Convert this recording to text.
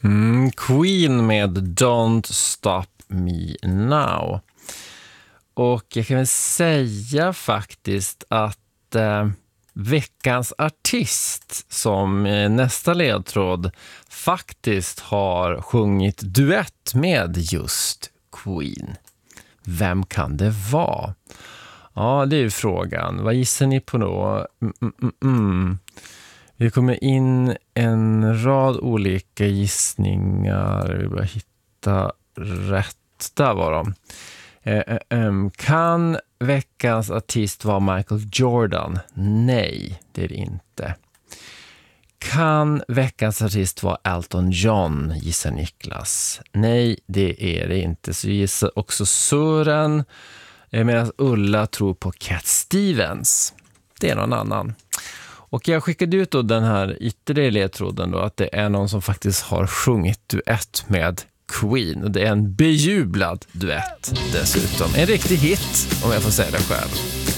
Queen med Don't Stop Me Now. Och jag kan väl säga faktiskt att veckans artist som nästa ledtråd faktiskt har sjungit duett med just Queen. Vem kan det vara? Ja, det är ju frågan. Vad gissar ni på då? Vi kommer in en rad olika gissningar. Vi börjar hitta rätt. Där var de. Kan veckans artist vara Michael Jordan? Nej, det är det inte. Kan veckans artist vara Elton John, gissar Niklas? Nej, det är det inte. Så gissar också Sören, medan Ulla tror på Cat Stevens. Det är någon annan. Och jag skickade ut då den här ytterligare ledtråden då, att det är någon som faktiskt har sjungit duett med Queen. Och det är en bejublad duett dessutom. En riktig hit, om jag får säga det själv.